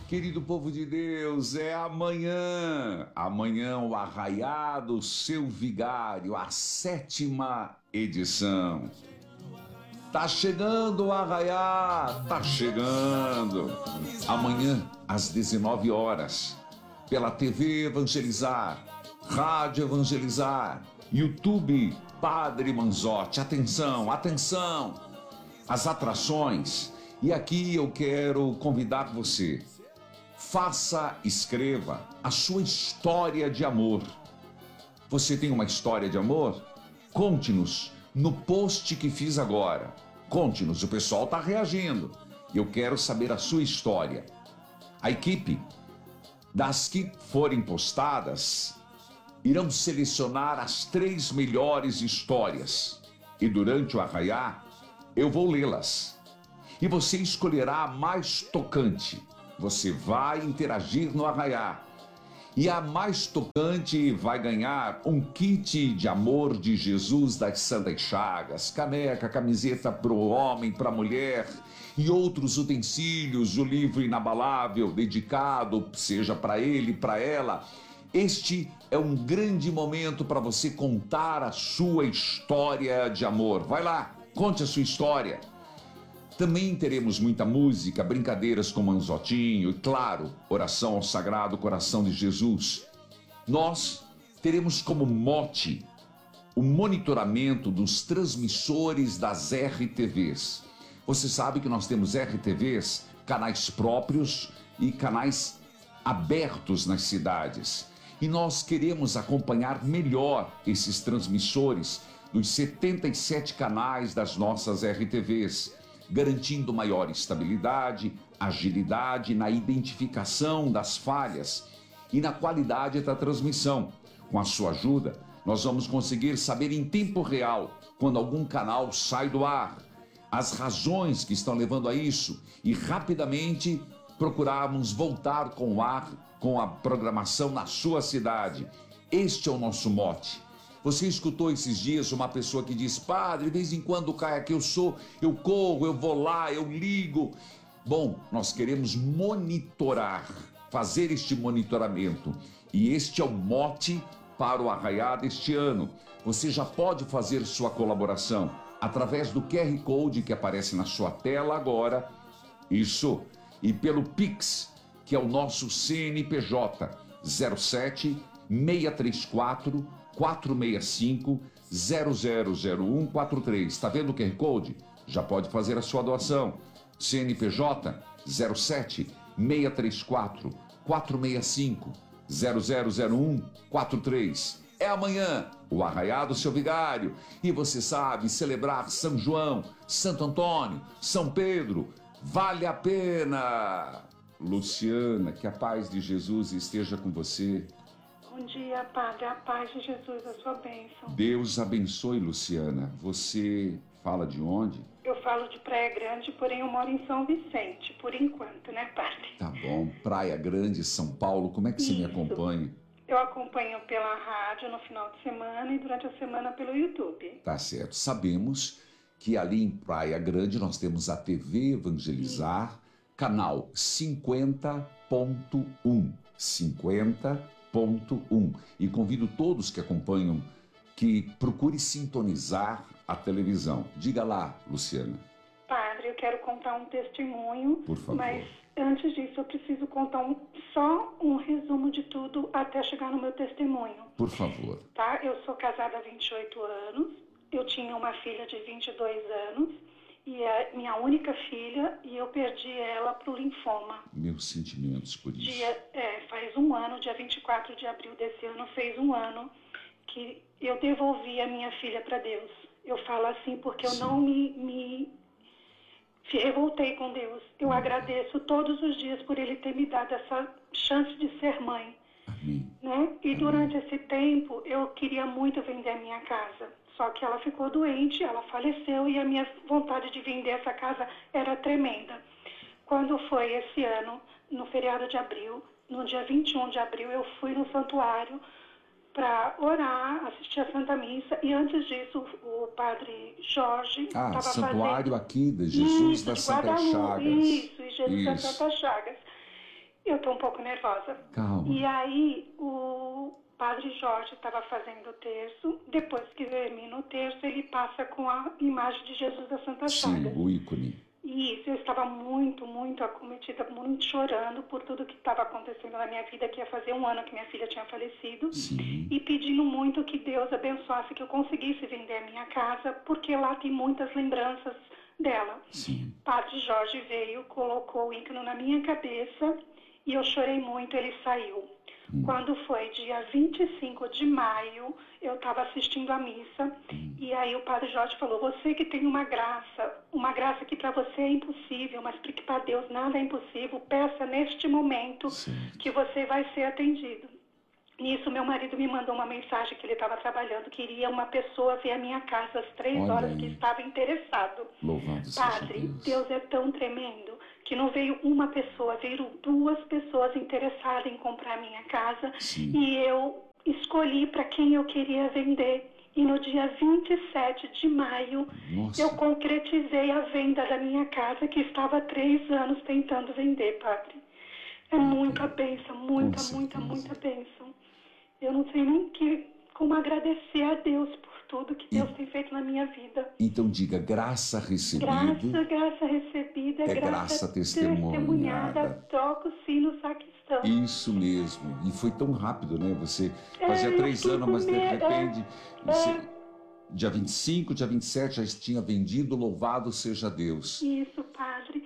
Querido povo de Deus, é amanhã. Amanhã o Arraiá do Seu Vigário, a 7ª edição. Tá chegando o Arraiá, tá chegando. Amanhã, às 19 horas, pela TV Evangelizar, Rádio Evangelizar, YouTube Padre Manzotti. Atenção, atenção! As atrações. E aqui eu quero convidar você. Escreva a sua história de amor. Você tem uma história de amor? Conte-nos no post que fiz agora. Conte-nos, o pessoal está reagindo. Eu quero saber a sua história. A equipe das que forem postadas irão selecionar as 3 melhores histórias. E durante o Arraiá, eu vou lê-las. E você escolherá a mais tocante. Você vai interagir no Arraiá. E a mais tocante vai ganhar um kit de amor de Jesus das Santas Chagas, caneca, camiseta para o homem, para a mulher e outros utensílios, o livro inabalável dedicado, seja para ele, para ela. Este é um grande momento para você contar a sua história de amor. Vai lá, conte a sua história. Também teremos muita música, brincadeiras com Manzotinho e, claro, oração ao Sagrado Coração de Jesus. Nós teremos como mote o monitoramento dos transmissores das RTVs. Você sabe que nós temos RTVs, canais próprios e canais abertos nas cidades. E nós queremos acompanhar melhor esses transmissores dos 77 canais das nossas RTVs, garantindo maior estabilidade, agilidade na identificação das falhas e na qualidade da transmissão. Com a sua ajuda, nós vamos conseguir saber em tempo real quando algum canal sai do ar, as razões que estão levando a isso e rapidamente procurarmos voltar com o ar, com a programação na sua cidade. Este é o nosso mote. Você escutou esses dias uma pessoa que diz: padre, de vez em quando cai aqui, eu corro, eu vou lá, eu ligo. Bom, nós queremos monitorar, fazer este monitoramento. E este é o mote para o Arraiá deste ano. Você já pode fazer sua colaboração através do QR Code que aparece na sua tela agora. Isso. E pelo Pix, que é o nosso CNPJ 07 634 465 000143. Está vendo o QR Code? Já pode fazer a sua doação. CNPJ 07 634 465 000143. É amanhã o Arraiá do Seu Vigário. E você sabe, celebrar São João, Santo Antônio, São Pedro, vale a pena. Luciana, que a paz de Jesus esteja com você. Bom dia, Padre. A paz de Jesus, a sua bênção. Deus abençoe, Luciana. Você fala de onde? Eu falo de Praia Grande, porém eu moro em São Vicente, por enquanto, né, Padre? Tá bom. Praia Grande, São Paulo. Como é que você me acompanha? Eu acompanho pela rádio no final de semana e durante a semana pelo YouTube. Tá certo. Sabemos que ali em Praia Grande nós temos a TV Evangelizar, canal 50.1. 50.1. E convido todos que acompanham que procure sintonizar a televisão. Diga lá, Luciana. Padre, eu quero contar um testemunho. Por favor. Mas antes disso eu preciso contar só um resumo de tudo até chegar no meu testemunho. Por favor. Tá? Eu sou casada há 28 anos. Eu tinha uma filha de 22 anos. E é minha única filha, e eu perdi ela para o linfoma. Meus sentimentos por isso. Faz um ano, dia 24 de abril desse ano, fez um ano que eu devolvi a minha filha para Deus. Eu falo assim porque eu não me revoltei com Deus. Eu agradeço todos os dias por Ele ter me dado essa chance de ser mãe. Amém. Né? E durante esse tempo, eu queria muito vender a minha casa. Só que ela ficou doente, ela faleceu e a minha vontade de vender essa casa era tremenda. Quando foi esse ano, no feriado de abril, no dia 21 de abril, eu fui no santuário para orar, assistir a Santa Missa. E antes disso, o padre Jorge estava fazendo... santuário aqui de Jesus das Santas Chagas. Isso, e Jesus das Santas Chagas. Eu estou um pouco nervosa. Calma. E aí, o Padre Jorge estava fazendo o terço. Depois que termina o terço, ele passa com a imagem de Jesus da Santa Chaga. Sim, o ícone. Isso, eu estava muito, muito acometida, muito chorando por tudo que estava acontecendo na minha vida, que ia fazer 1 ano que minha filha tinha falecido. Sim. E pedindo muito que Deus abençoasse, que eu conseguisse vender a minha casa, porque lá tem muitas lembranças dela. Sim. Padre Jorge veio, colocou o ícone na minha cabeça e eu chorei muito, ele saiu. Quando foi dia 25 de maio, eu estava assistindo a missa e aí o Padre Jorge falou, você que tem uma graça que para você é impossível, mas que para Deus nada é impossível, peça neste momento que você vai ser atendido. Nisso, meu marido me mandou uma mensagem que ele estava trabalhando, queria uma pessoa ver a minha casa às 3 horas, que estava interessado. Louvado seja Padre, Deus é tão tremendo que não veio uma pessoa, veio 2 pessoas interessadas em comprar a minha casa. Sim. E eu escolhi para quem eu queria vender. E no dia 27 de maio, Nossa. eu concretizei a venda da minha casa, que estava há 3 anos tentando vender, Padre. É muita bênção, muita, muita, muita bênção. Eu não sei nem como agradecer a Deus por tudo que Deus tem feito na minha vida. Então diga, graça recebida. Graça recebida, é graça testemunhada. Toca o sino sacristão. Isso mesmo. E foi tão rápido, né? Você fazia 3 anos, mas de repente, dia 25, dia 27 já tinha vendido, louvado seja Deus. Isso, Padre.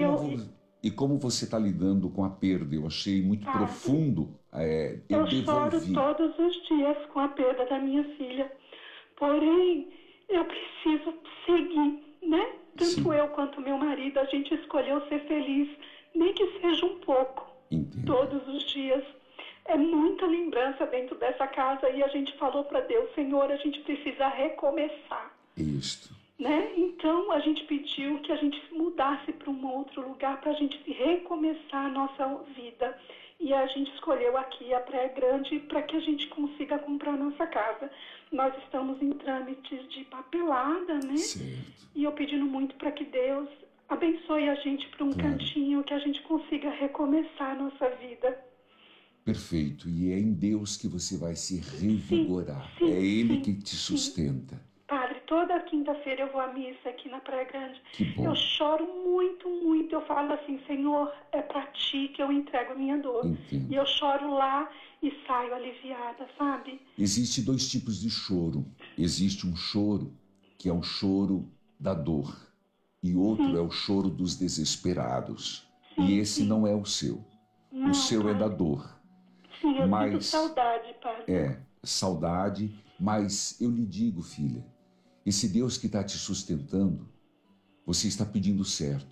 E como você está lidando com a perda? Eu achei muito profundo. Eu choro todos os dias com a perda da minha filha. Porém, eu preciso seguir, né? Tanto eu quanto meu marido, a gente escolheu ser feliz, nem que seja um pouco. Entendo. Todos os dias. É muita lembrança dentro dessa casa e a gente falou para Deus, Senhor, a gente precisa recomeçar. Isto. Né? Então, a gente pediu que a gente mudasse para um outro lugar para a gente recomeçar a nossa vida. E a gente escolheu aqui a Praia Grande para que a gente consiga comprar a nossa casa. Nós estamos em trâmites de papelada, né? Certo. E eu pedindo muito para que Deus abençoe a gente para um cantinho, que a gente consiga recomeçar a nossa vida. Perfeito. E é em Deus que você vai se revigorar. É Ele que te sustenta. Padre, toda quinta-feira eu vou à missa aqui na Praia Grande. Que bom. Eu choro muito, muito. Eu falo assim, Senhor, é para Ti que eu entrego a minha dor. Entendo. E eu choro lá e saio aliviada, sabe? Existem 2 tipos de choro. Existe um choro que é o choro da dor. E outro é o choro dos desesperados. E esse não é o seu. Não, o seu Padre. É da dor. Sim, eu sinto saudade, Padre. Saudade. Mas eu lhe digo, filha, esse Deus que está te sustentando, você está pedindo certo.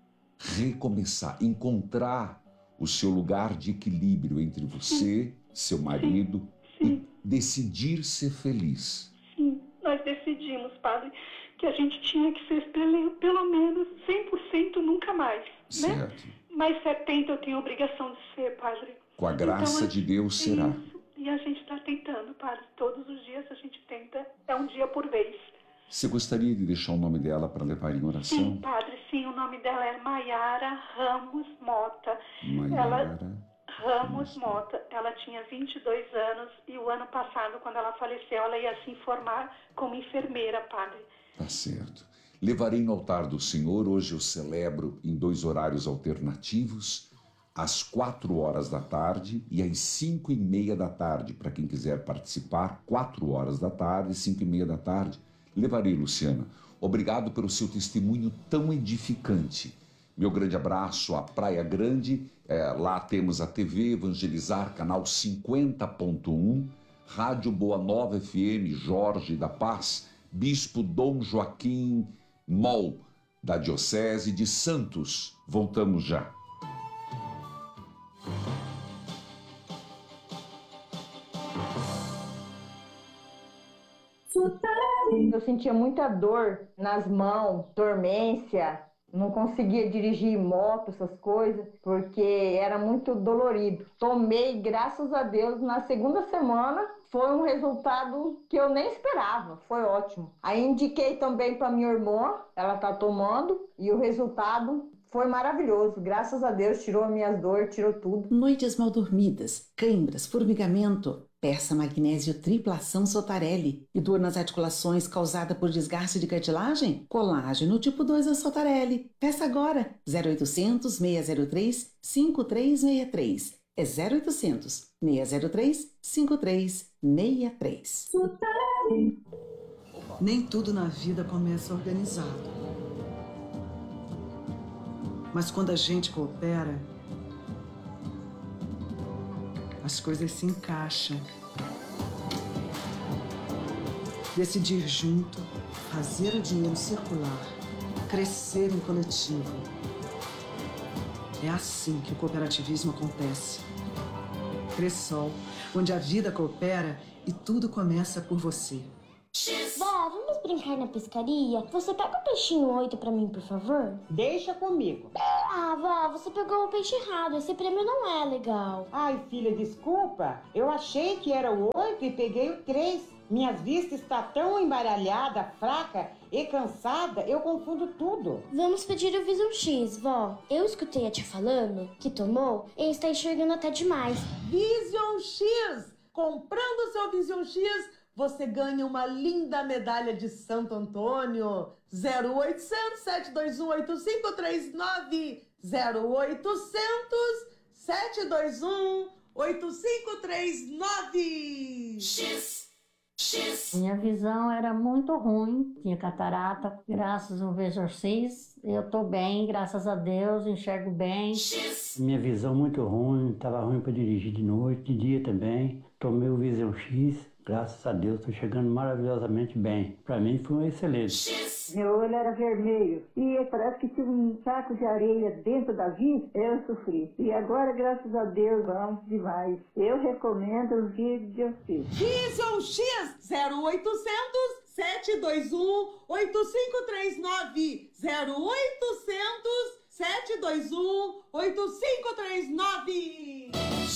Recomeçar, encontrar o seu lugar de equilíbrio entre você, seu marido, e decidir ser feliz. Sim, nós decidimos, Padre, que a gente tinha que ser pelo menos 100% nunca mais, certo. Né? Mas 70% eu tenho a obrigação de ser, Padre. Com a graça de Deus será. Isso. E a gente está tentando, Padre. Todos os dias a gente tenta. É um dia por vez. Você gostaria de deixar o nome dela para levar em oração? Sim, Padre. Sim, o nome dela é Maiara Ramos Mota. Ramos Mota. Ela tinha 22 anos e o ano passado, quando ela faleceu, ela ia se formar como enfermeira, Padre. Tá certo. Levarei no altar do Senhor. Hoje eu celebro em 2 horários alternativos. Às 4 horas da tarde e às 5:30 da tarde. Para quem quiser participar, 4 horas da tarde, 5:30 da tarde. Levarei, Luciana. Obrigado pelo seu testemunho tão edificante. Meu grande abraço à Praia Grande. Lá temos a TV Evangelizar, canal 50.1, Rádio Boa Nova FM, Jorge da Paz, Bispo Dom Joaquim Mol, da Diocese de Santos. Voltamos já. Eu sentia muita dor nas mãos, dormência, não conseguia dirigir moto, essas coisas, porque era muito dolorido. Tomei, graças a Deus, na segunda semana, foi um resultado que eu nem esperava, foi ótimo. Aí indiquei também para minha irmã, ela tá tomando, e o resultado Foi maravilhoso, graças a Deus, tirou as minhas dores, tirou tudo. Noites mal dormidas, câimbras, formigamento. Peça magnésio tripla ação Sotarelli. E dor nas articulações causada por desgaste de cartilagem? Colágeno tipo 2 da Sotarelli. Peça agora, 0800 603 5363. É 0800 603 5363. Nem tudo na vida começa organizado. Mas quando a gente coopera, as coisas se encaixam. Decidir junto, fazer o dinheiro circular, crescer em coletivo. É assim que o cooperativismo acontece. Cressol, onde a vida coopera e tudo começa por você. Vó, vamos brincar na pescaria? Você pega o peixinho 8 pra mim, por favor? Deixa comigo. Ah, vó, você pegou o peixe errado. Esse prêmio não é legal. Ai, filha, desculpa. Eu achei que era o 8 e peguei o 3. Minhas vistas está tão embaralhada, fraca e cansada, eu confundo tudo. Vamos pedir o Vision X, vó. Eu escutei a tia falando que tomou e está enxergando até demais. Vision X! Comprando seu Vision X, você ganha uma linda medalha de Santo Antônio. 0800 721 8539. 0800 721 8539. Minha visão era muito ruim, tinha catarata. Graças ao Vision X, eu tô bem, graças a Deus, enxergo bem. Minha visão muito ruim, estava ruim para dirigir de noite, de dia também. Tomei o Vision X, graças a Deus, estou chegando maravilhosamente bem. Para mim foi um excelente. Meu olho era vermelho e parece que tinha um saco de areia dentro da vista. Eu sofri. E agora, graças a Deus, vamos demais. Eu recomendo o Vision X. Vision X 0800 721 8539. 0800 721 8539.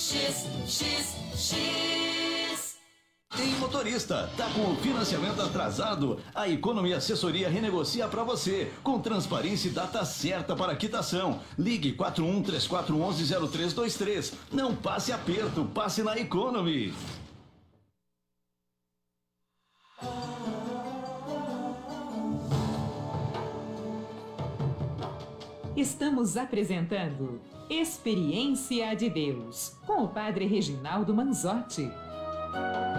Tem motorista, tá com o financiamento atrasado? A Economy Assessoria renegocia para você, com transparência e data certa para quitação. Ligue 4134110323. Não passe aperto, passe na Economy. Estamos apresentando Experiência de Deus, com o Padre Reginaldo Manzotti.